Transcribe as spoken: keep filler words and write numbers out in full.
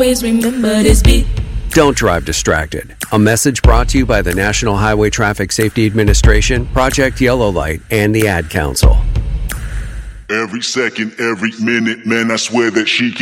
Always remember this beat. Don't drive distracted. A message brought to you by the National Highway Traffic Safety Administration, Project Yellow Light, and the Ad Council. Every second, every minute, man, I swear that she can